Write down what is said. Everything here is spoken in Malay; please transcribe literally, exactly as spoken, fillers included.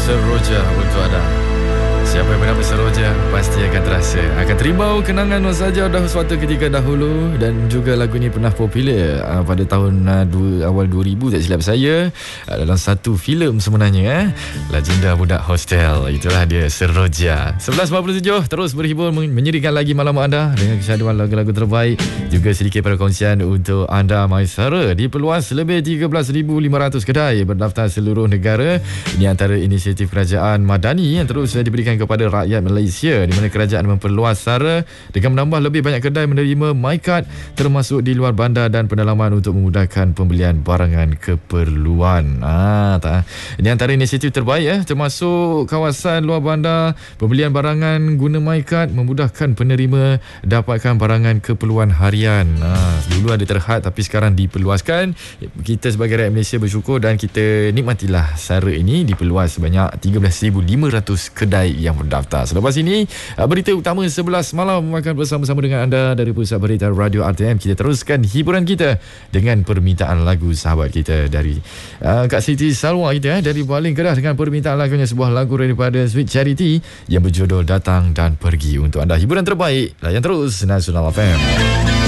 Seroja untuk anda. Siapa yang bernama Seroja pasti akan terasa, akan terimau kenangan nostalgia dah suatu ketika dahulu. Dan juga lagu ni pernah popular uh, pada tahun uh, dua, awal dua ribu tak silap saya, uh, dalam satu filem sebenarnya, eh? Legenda Budak Hostel. Itulah dia, Seroja. sebelas empat puluh tujuh, terus berhibur menyerikan lagi malam anda dengan kesyaduan lagu-lagu terbaik. Juga sedikit perkongsian untuk anda Maisara. Diperluas lebih tiga belas ribu lima ratus kedai berdaftar seluruh negara. Ini antara inisiatif kerajaan Madani yang terus uh, diberikan kepada rakyat Malaysia, di mana kerajaan memperluas sara dengan menambah lebih banyak kedai menerima MyKad termasuk di luar bandar dan pendalaman untuk memudahkan pembelian barangan keperluan. Ah, tak. Ini antara inisiatif terbaik, eh, termasuk kawasan luar bandar, pembelian barangan guna MyKad memudahkan penerima dapatkan barangan keperluan harian. Ah, dulu ada terhad tapi sekarang diperluaskan. Kita sebagai rakyat Malaysia bersyukur dan kita nikmatilah sara ini diperluas sebanyak tiga belas ribu lima ratus kedai yang berdaftar. Selepas ini, berita utama sebelas malam akan bersama-sama dengan anda dari Pusat Berita Radio R T M. Kita teruskan hiburan kita dengan permintaan lagu sahabat kita dari uh, Kak Siti Salwa kita, eh, dari Baling Kedah, dengan permintaan lagunya sebuah lagu daripada Sweet Charity yang berjudul Datang dan Pergi. Untuk anda hiburan terbaik, layan terus Nasional F M.